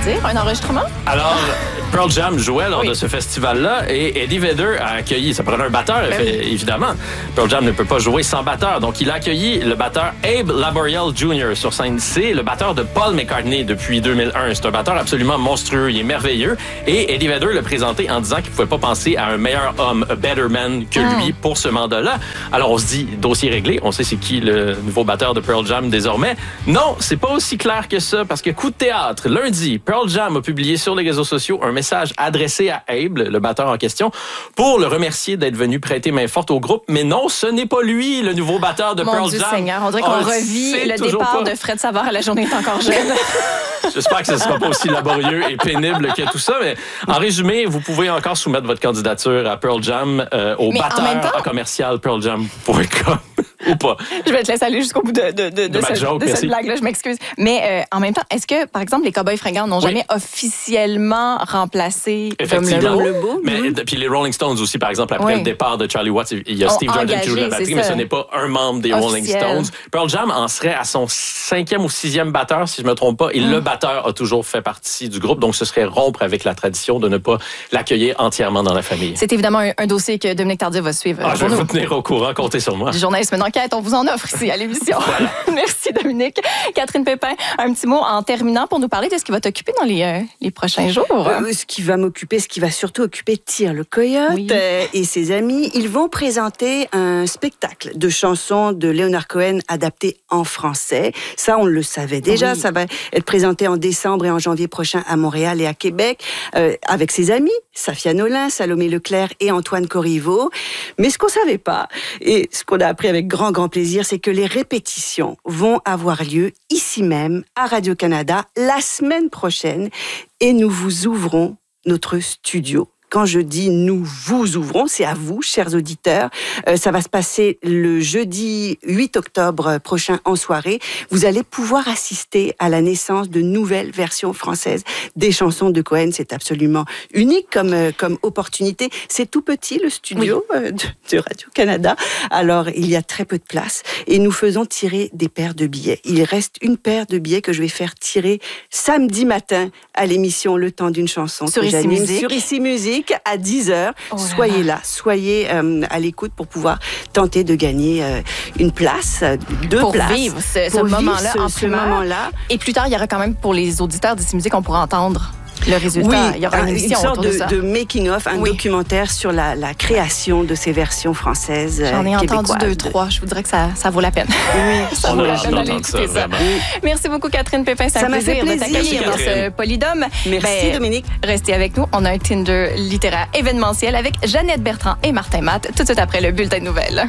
c'est-à-dire un enregistrement? Alors, Pearl Jam jouait lors de ce festival-là et Eddie Vedder a accueilli, ça prenait un batteur, évidemment. Pearl Jam ne peut pas jouer sans batteur. Donc, il a accueilli le batteur Abe Laboriel Jr. sur scène. C'est le batteur de Paul McCartney depuis 2001. C'est un batteur absolument monstrueux, il est merveilleux. Et Eddie Vedder l'a présenté en disant qu'il ne pouvait pas penser à un meilleur homme, a better man que lui pour ce mandat-là. Alors, on se dit, dossier réglé, on sait c'est qui le nouveau batteur de Pearl Jam désormais. Non, c'est pas aussi clair que ça, parce que coup de théâtre, lundi, Pearl Jam a publié sur les réseaux sociaux un message adressé à Abe, le batteur en question, pour le remercier d'être venu prêter main forte au groupe. Mais non, ce n'est pas lui, le nouveau batteur de Pearl Jam. Seigneur, on dirait qu'on revit le départ de Fred Savard à La journée est encore jeune. J'espère que ce ne sera pas aussi laborieux et pénible que tout ça, mais en résumé, vous pouvez encore soumettre votre candidature à Pearl Jam au batteur commercial pearljam.com ou pas. Je vais te laisser aller jusqu'au bout de cette blague-là, je m'excuse. Mais en même temps, est-ce que, par exemple, les Cowboys fringants n'ont jamais officiellement remplacé Effectivement. Mais puis les Rolling Stones aussi, par exemple, après le départ de Charlie Watts, il y a Steve Jordan qui joue la batterie, mais ce n'est pas un membre des Rolling Stones. Pearl Jam en serait à son 5e ou 6e batteur, si je ne me trompe pas, et le batteur a toujours fait partie du groupe, donc ce serait rompre avec la tradition de ne pas l'accueillir entièrement dans la famille. C'est évidemment un dossier que Dominique Tardif va suivre. Je vais vous tenir au courant, comptez sur moi. Du journalisme d'enquête, on vous en offre ici à l'émission. Voilà. Merci Dominique. Catherine Pépin, un petit mot en terminant pour nous parler de ce qui va t'occuper dans les prochains jours. Ce qui va m'occuper, ce qui va surtout occuper Tyr le Coyote et ses amis, ils vont présenter un spectacle de chansons de Leonard Cohen adapté en français. Ça, on le savait déjà. Ça va être présenté en décembre et en janvier prochain à Montréal et à Québec avec ses amis, Safia Nolin, Salomé Leclerc et Antoine Corriveau. Mais ce qu'on savait pas, et ce qu'on a appris avec grand plaisir, c'est que les répétitions vont avoir lieu ici même à Radio-Canada la semaine prochaine et nous vous ouvrons notre studio. Quand je dis nous vous ouvrons, c'est à vous, chers auditeurs. Ça va se passer le jeudi 8 octobre prochain en soirée. Vous allez pouvoir assister à la naissance de nouvelles versions françaises des chansons de Cohen. C'est absolument unique comme opportunité. C'est tout petit, le studio de Radio-Canada. Alors, il y a très peu de place et nous faisons tirer des paires de billets. Il reste une paire de billets que je vais faire tirer samedi matin à l'émission Le Temps d'une chanson sur Ici Musique à 10h. Soyez là, soyez à l'écoute pour pouvoir tenter de gagner une place, deux places. Pour vivre ce moment-là en primeur. Et plus tard, il y aura quand même pour les auditeurs d'Ici Musique, on pourra entendre le résultat. Il y aura une émission sorte de making-of, un documentaire sur la création de ces versions françaises J'en ai québécoises. entendu 2-3. Je vous dirais que ça vaut la peine. Oui, ça vaut la peine d'aller écouter ça. Merci beaucoup, Catherine Pépin. C'est un plaisir de t'accueillir dans ce Polydome. Merci, Dominique. Restez avec nous. On a un Tinder littéraire événementiel avec Jeannette Bertrand et Martin Matt tout de suite après le bulletin de nouvelles.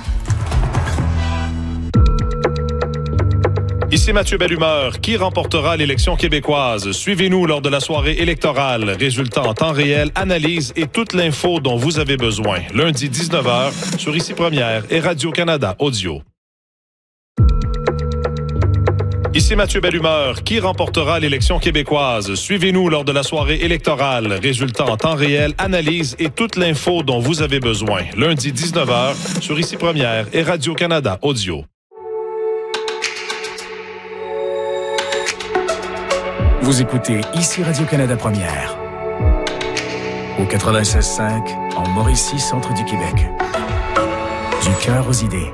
Ici Mathieu Bellumeur. Qui remportera l'élection québécoise? Suivez-nous lors de la soirée électorale. Résultats en temps réel, analyse et toute l'info dont vous avez besoin. Lundi 19h sur Ici Première et Radio-Canada Audio. Ici Mathieu Bellumeur. Qui remportera l'élection québécoise? Suivez-nous lors de la soirée électorale. Résultats en temps réel, analyse et toute l'info dont vous avez besoin. Lundi 19h sur Ici Première et Radio-Canada Audio. Vous écoutez Ici Radio-Canada Première. Au 96.5, en Mauricie, centre du Québec. Du cœur aux idées.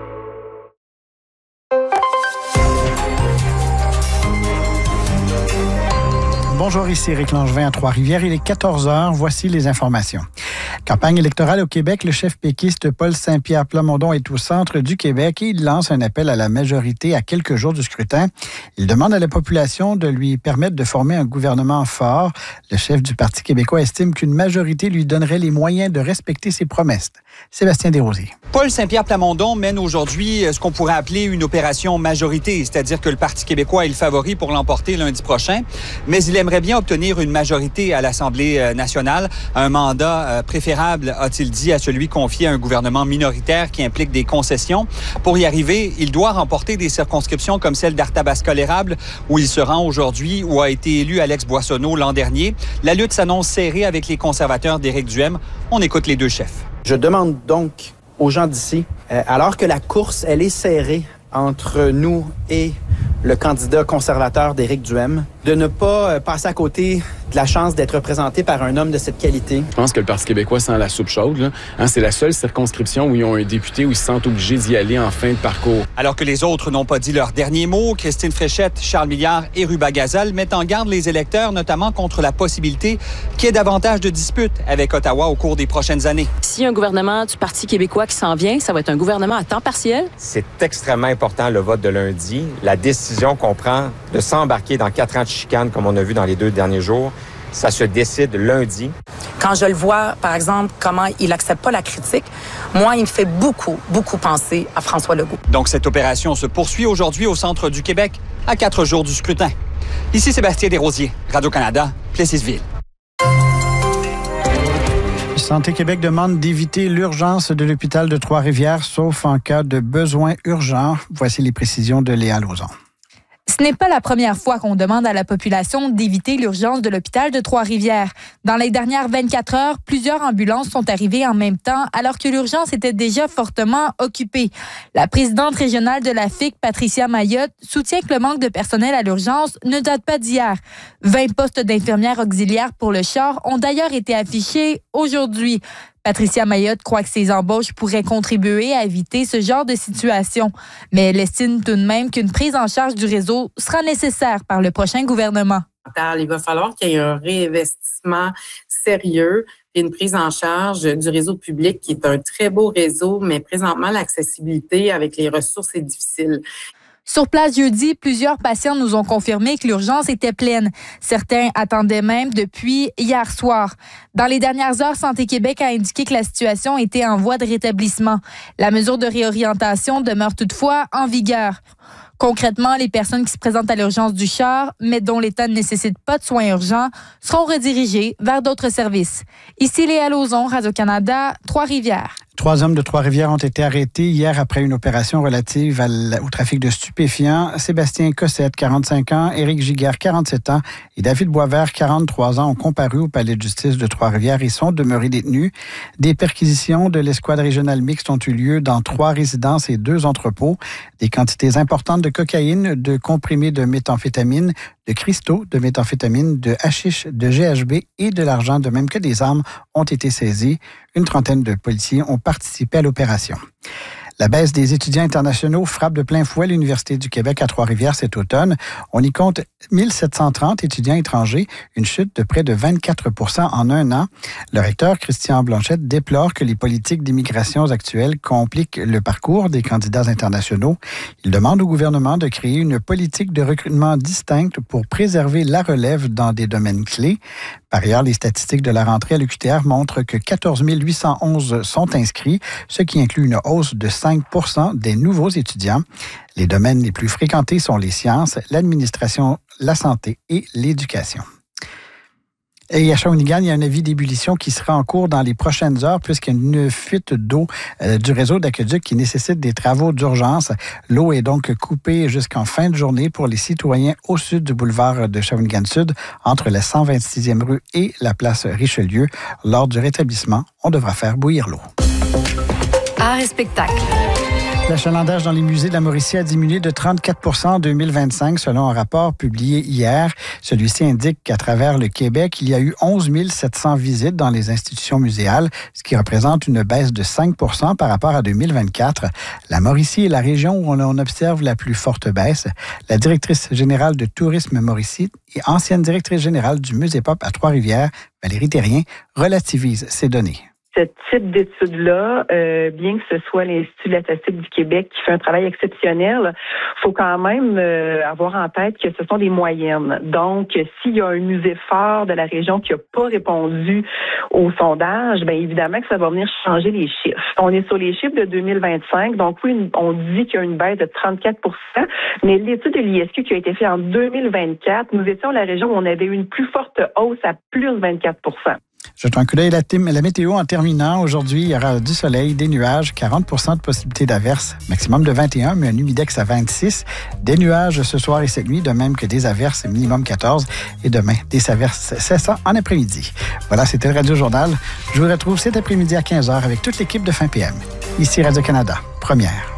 Bonjour, ici Éric Langevin à Trois-Rivières. Il est 14h. Voici les informations. Campagne électorale au Québec, le chef péquiste Paul Saint-Pierre Plamondon est au centre du Québec et il lance un appel à la majorité à quelques jours du scrutin. Il demande à la population de lui permettre de former un gouvernement fort. Le chef du Parti québécois estime qu'une majorité lui donnerait les moyens de respecter ses promesses. Sébastien Desrosiers. Paul Saint-Pierre Plamondon mène aujourd'hui ce qu'on pourrait appeler une opération majorité, c'est-à-dire que le Parti québécois est le favori pour l'emporter lundi prochain, mais il aimerait bien obtenir une majorité à l'Assemblée nationale, un mandat préférable, a-t-il dit, à celui confié à un gouvernement minoritaire qui implique des concessions. Pour y arriver, il doit remporter des circonscriptions comme celle d'Arthabasca-l'Érable, où il se rend aujourd'hui, où a été élu Alex Boissonneau l'an dernier. La lutte s'annonce serrée avec les conservateurs d'Éric Duhem. On écoute les deux chefs. Je demande donc aux gens d'ici, alors que la course, elle est serrée entre nous et le candidat conservateur d'Éric Duhem, de ne pas passer à côté de la chance d'être représenté par un homme de cette qualité. Je pense que le Parti québécois sent la soupe chaude. Là. C'est la seule circonscription où ils ont un député où ils se sentent obligés d'y aller en fin de parcours. Alors que les autres n'ont pas dit leur dernier mot, Christine Fréchette, Charles Milliard et Ruba Gazal mettent en garde les électeurs, notamment contre la possibilité qu'il y ait davantage de disputes avec Ottawa au cours des prochaines années. Si un gouvernement du Parti québécois qui s'en vient, ça va être un gouvernement à temps partiel. C'est extrêmement important, le vote de lundi. La décision qu'on prend de s'embarquer dans 4 ans de chicane, comme on a vu dans les 2 derniers jours, ça se décide lundi. Quand je le vois, par exemple, comment il n'accepte pas la critique, moi, il me fait beaucoup penser à François Legault. Donc, cette opération se poursuit aujourd'hui au centre du Québec, à 4 jours du scrutin. Ici Sébastien Desrosiers, Radio-Canada, Plessisville. Santé Québec demande d'éviter l'urgence de l'hôpital de Trois-Rivières, sauf en cas de besoin urgent. Voici les précisions de Léa Lauzon. Ce n'est pas la première fois qu'on demande à la population d'éviter l'urgence de l'hôpital de Trois-Rivières. Dans les dernières 24 heures, plusieurs ambulances sont arrivées en même temps alors que l'urgence était déjà fortement occupée. La présidente régionale de la FIC, Patricia Mayotte, soutient que le manque de personnel à l'urgence ne date pas d'hier. 20 postes d'infirmières auxiliaires pour le char ont d'ailleurs été affichés aujourd'hui. Patricia Mayotte croit que ces embauches pourraient contribuer à éviter ce genre de situation. Mais elle estime tout de même qu'une prise en charge du réseau sera nécessaire par le prochain gouvernement. Il va falloir qu'il y ait un réinvestissement sérieux et une prise en charge du réseau public qui est un très beau réseau, mais présentement, l'accessibilité avec les ressources est difficile. Sur place jeudi, plusieurs patients nous ont confirmé que l'urgence était pleine. Certains attendaient même depuis hier soir. Dans les dernières heures, Santé Québec a indiqué que la situation était en voie de rétablissement. La mesure de réorientation demeure toutefois en vigueur. Concrètement, les personnes qui se présentent à l'urgence du char, mais dont l'état ne nécessite pas de soins urgents, seront redirigées vers d'autres services. Ici Léa Lauzon, Radio-Canada, Trois-Rivières. 3 hommes de Trois-Rivières ont été arrêtés hier après une opération relative au trafic de stupéfiants. Sébastien Cossette, 45 ans, Éric Giguère, 47 ans et David Boisvert, 43 ans, ont comparu au palais de justice de Trois-Rivières et sont demeurés détenus. Des perquisitions de l'escouade régionale mixte ont eu lieu dans 3 résidences et 2 entrepôts. Des quantités importantes de cocaïne, de comprimés de méthamphétamine, de cristaux de méthamphétamine, de hashish, de GHB et de l'argent, de même que des armes, ont été saisies. Une trentaine de policiers ont participé à l'opération. La baisse des étudiants internationaux frappe de plein fouet l'Université du Québec à Trois-Rivières cet automne. On y compte 1730 étudiants étrangers, une chute de près de 24 % en un an. Le recteur Christian Blanchette déplore que les politiques d'immigration actuelles compliquent le parcours des candidats internationaux. Il demande au gouvernement de créer une politique de recrutement distincte pour préserver la relève dans des domaines clés. Par ailleurs, les statistiques de la rentrée à l'UQTR montrent que 14 811 sont inscrits, ce qui inclut une hausse de 5 % des nouveaux étudiants. Les domaines les plus fréquentés sont les sciences, l'administration, la santé et l'éducation. Et à Shawinigan, il y a un avis d'ébullition qui sera en cours dans les prochaines heures puisqu'il y a une fuite d'eau du réseau d'aqueduc qui nécessite des travaux d'urgence. L'eau est donc coupée jusqu'en fin de journée pour les citoyens au sud du boulevard de Shawinigan-Sud, entre la 126e rue et la place Richelieu. Lors du rétablissement, on devra faire bouillir l'eau. Art et spectacle. L'achalandage dans les musées de la Mauricie a diminué de 34 % en 2025, selon un rapport publié hier. Celui-ci indique qu'à travers le Québec, il y a eu 11 700 visites dans les institutions muséales, ce qui représente une baisse de 5 % par rapport à 2024. La Mauricie est la région où on observe la plus forte baisse. La directrice générale de Tourisme Mauricie et ancienne directrice générale du Musée Pop à Trois-Rivières, Valérie Thérien, relativise ces données. Ce type d'études-là, bien que ce soit l'Institut de la statistique du Québec qui fait un travail exceptionnel, faut quand même avoir en tête que ce sont des moyennes. Donc, s'il y a un musée phare de la région qui n'a pas répondu au sondage, bien évidemment que ça va venir changer les chiffres. On est sur les chiffres de 2025, donc oui, on dit qu'il y a une baisse de 34 %, mais l'étude de l'ISQ qui a été faite en 2024, nous étions la région où on avait eu une plus forte hausse à plus 24 %. Jetons un coup d'œil à la météo en terminant. Aujourd'hui, il y aura du soleil, des nuages, 40 % de possibilité d'averses, maximum de 21, mais un humidex à 26. Des nuages ce soir et cette nuit, de même que des averses, minimum 14. Et demain, des averses cessant en après-midi. Voilà, c'était le Radio-Journal. Je vous retrouve cet après-midi à 15h avec toute l'équipe de Fin PM. Ici Radio-Canada, première.